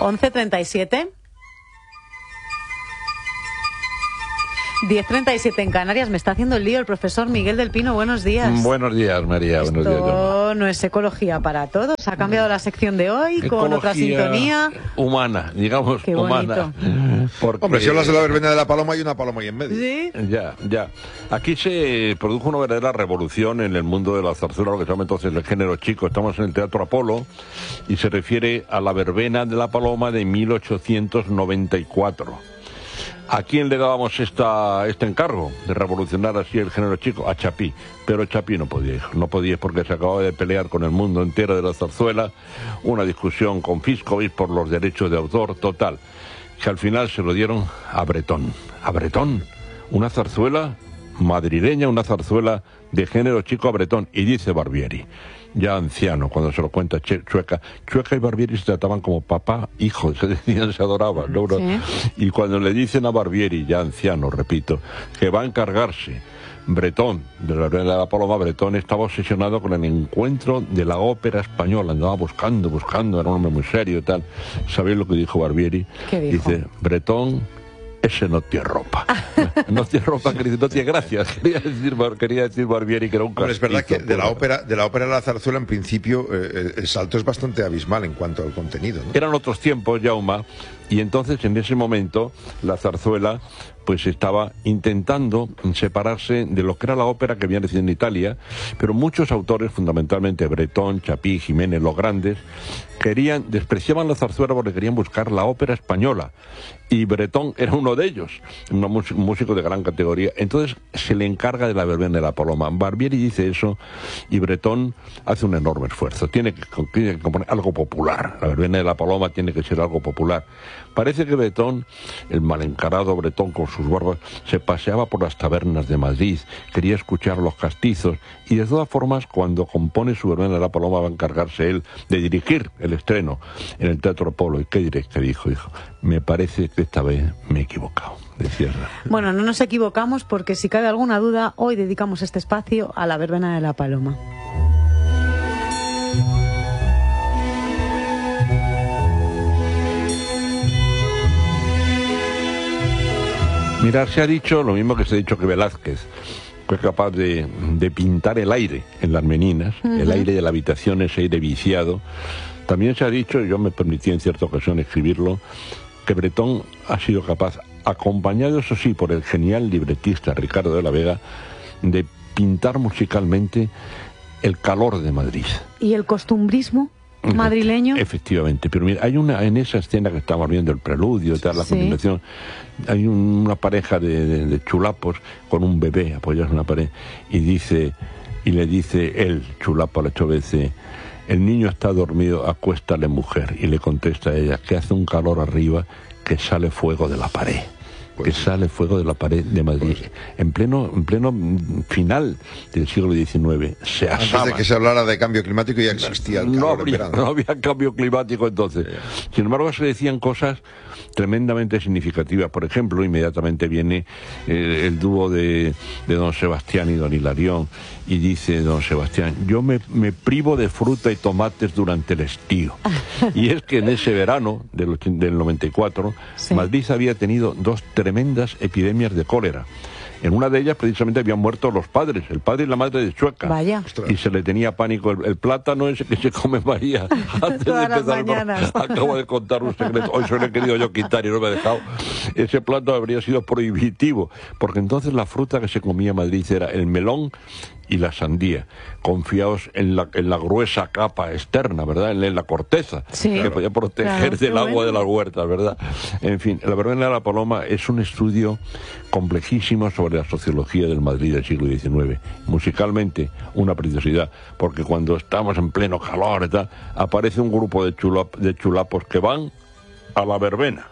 11:37. 10:37 en Canarias. Me está haciendo el lío el profesor Miguel del Pino. Buenos días. Buenos días, María. Esto buenos días. No es ecología para todos. Ha cambiado la sección de hoy Ecología con otra sintonía. Humana, digamos. Qué humana. bonito. Hombre, si hablas de la verbena de la paloma, hay una paloma ahí en medio. Sí. Ya. Aquí se produjo una verdadera revolución en el mundo de la zarzuela, lo que se llama entonces el género chico. Estamos en el Teatro Apolo y se refiere a la verbena de la paloma de 1894. ¿A quién le dábamos este encargo de revolucionar así el género chico? A Chapí. Pero Chapí no podía, hijo. No podía porque se acababa de pelear con el mundo entero de la zarzuela, una discusión con Fiscovich por los derechos de autor, total, que al final se lo dieron a Bretón. A Bretón, una zarzuela madrileña, una zarzuela de género chico a Bretón. Y dice Barbieri, ya anciano, cuando se lo cuenta Chueca y Barbieri se trataban como papá, hijo, se decían, se adoraban, ¿no? Sí. Y cuando le dicen a Barbieri, ya anciano, repito, que va a encargarse Bretón, de la verbena de la paloma, Bretón estaba obsesionado con el encuentro de la ópera española, andaba buscando, era un hombre muy serio y tal. ¿Sabéis lo que dijo Barbieri? ¿Qué dijo? Dice, Bretón, ese no tiene ropa. No tiene ropa, no tiene gracia. Quería decir Barbieri que era un Hombre, es verdad que castizo, de la ópera a la zarzuela, en principio, el salto es bastante abismal en cuanto al contenido, ¿no? Eran otros tiempos, Jaume, y entonces en ese momento la zarzuela pues estaba intentando separarse de lo que era la ópera que había nacido en Italia, pero muchos autores, fundamentalmente Bretón, Chapí, Jiménez, los grandes, despreciaban la zarzuela porque querían buscar la ópera española, y Bretón era uno de ellos, un músico de gran categoría. Entonces se le encarga de la verbena de la paloma. Barbieri dice eso y Bretón hace un enorme esfuerzo. Tiene que componer algo popular. La verbena de la paloma tiene que ser algo popular. Parece que Bretón, el mal encarado Bretón con sus barbas, se paseaba por las tabernas de Madrid, quería escuchar los castizos, y de todas formas, cuando compone su verbena de la paloma, va a encargarse él de dirigir el estreno en el Teatro Apolo. ¿Y qué diré? Que dijo, me parece que esta vez me he equivocado. Decía. Bueno, no nos equivocamos porque si cabe alguna duda, hoy dedicamos este espacio a la verbena de la paloma. Mirad, se ha dicho lo mismo que se ha dicho que Velázquez fue capaz de pintar el aire en las meninas, el aire de la habitación, ese aire viciado. También se ha dicho, y yo me permití en cierta ocasión escribirlo, que Bretón ha sido capaz, acompañado eso sí por el genial libretista Ricardo de la Vega, de pintar musicalmente el calor de Madrid. ¿Y el costumbrismo madrileño? Efectivamente, pero mira, hay en esa escena que estamos viendo, el preludio y tal, la continuación, hay una pareja de chulapos con un bebé apoyados en una pared, y le dice el chulapo a la chovece, el niño está dormido, acuéstale mujer, y le contesta a ella, que hace un calor arriba que sale fuego de la pared. Que sale fuego de la pared de Madrid, en pleno final del siglo XIX. Se asaba. Antes de que se hablara de cambio climático ya existía el calor en verano. No había cambio climático entonces. Sin embargo, se decían cosas tremendamente significativas. Por ejemplo, inmediatamente viene el dúo de don Sebastián y don Hilarión, y dice don Sebastián, yo me privo de fruta y tomates durante el estío. Y es que en ese verano del 94, Madrid había tenido dos tremendas epidemias de cólera. En una de ellas, precisamente, habían muerto los padres, el padre y la madre de Chueca. Vaya. Y se le tenía pánico. El plátano ese que se come María antes Todas de empezar las mañanas. Acabo de contar un secreto. Hoy se lo he querido yo quitar y no me he dejado. Ese plátano habría sido prohibitivo, porque entonces la fruta que se comía en Madrid era el melón y la sandía, confiados en la gruesa capa externa, ¿verdad? En la corteza, que podía proteger del agua de las huertas, ¿verdad? En fin, la verbena de la paloma es un estudio complejísimo sobre la sociología del Madrid del siglo XIX. Musicalmente, una preciosidad, porque cuando estamos en pleno calor y tal, aparece un grupo de chulapos que van a la verbena.